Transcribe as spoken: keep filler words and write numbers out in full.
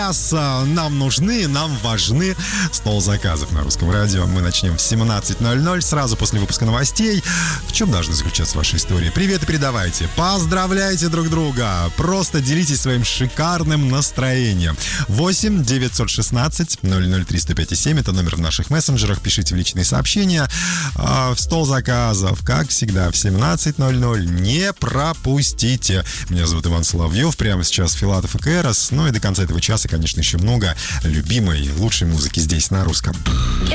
Нам нужны, нам важны стол заказов на Русском радио. Мы начнем в семнадцать ноль ноль, сразу после выпуска новостей. В чем должны заключаться ваши истории? Привет и передавайте. Поздравляйте друг друга. Просто делитесь своим шикарным настроением. восемь девятьсот шестнадцать ноль ноль триста пять семь. Это номер в наших мессенджерах. Пишите в личные сообщения. В стол заказов, как всегда, в семнадцать ноль ноль. Не пропустите. Меня зовут Иван Соловьев. Прямо сейчас Филатов и Кэрос. Ну и до конца этого часа, конечно, еще много любимой, лучшей музыки здесь, на Русском.